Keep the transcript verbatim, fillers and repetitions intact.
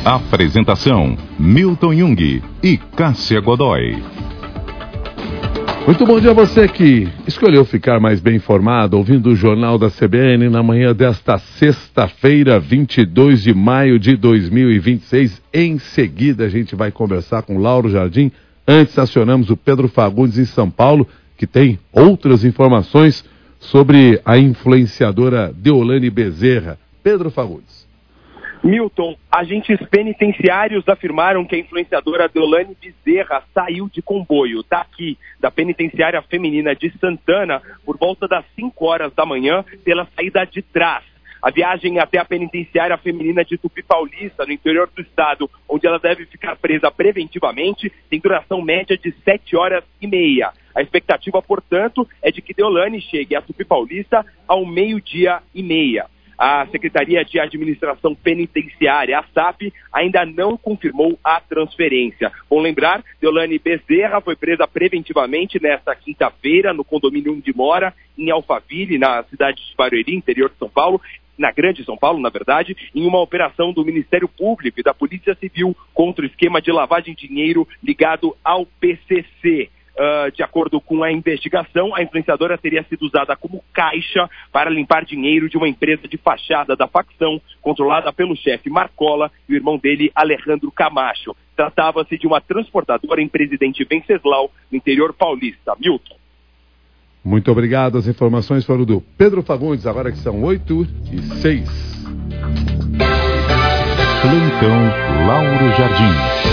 Apresentação: Milton Jung e Cássia Godoy. Muito bom dia a você que escolheu ficar mais bem informado ouvindo o Jornal da C B N na manhã desta sexta-feira, vinte e dois de maio de dois mil e vinte e seis. Em seguida a gente vai conversar com Lauro Jardim. Antes acionamos o Pedro Fagundes em São Paulo, que tem outras informações sobre a influenciadora Deolane Bezerra. Pedro Fagundes. Milton, agentes penitenciários afirmaram que a influenciadora Deolane Bezerra saiu de comboio daqui, da penitenciária feminina de Santana, por volta das cinco horas da manhã, pela saída de trás. A viagem até a penitenciária feminina de Tupi Paulista, no interior do estado, onde ela deve ficar presa preventivamente, tem duração média de sete horas e meia. A expectativa, portanto, é de que Deolane chegue a Tupi Paulista ao meio-dia e meia. A Secretaria de Administração Penitenciária, a S A P, ainda não confirmou a transferência. Bom lembrar, Deolane Bezerra foi presa preventivamente nesta quinta-feira no condomínio onde mora, em Alphaville, na cidade de Barueri, interior de São Paulo, na Grande São Paulo, na verdade, em uma operação do Ministério Público e da Polícia Civil contra o esquema de lavagem de dinheiro ligado ao P C C. Uh, de acordo com a investigação, a influenciadora teria sido usada como caixa para limpar dinheiro de uma empresa de fachada da facção, controlada pelo chefe Marcola e o irmão dele, Alejandro Camacho. Tratava-se de uma transportadora em Presidente Venceslau, no interior paulista. Milton. Muito obrigado. As informações foram do Pedro Fagundes, agora que são oito e seis. Plantão Lauro Jardim.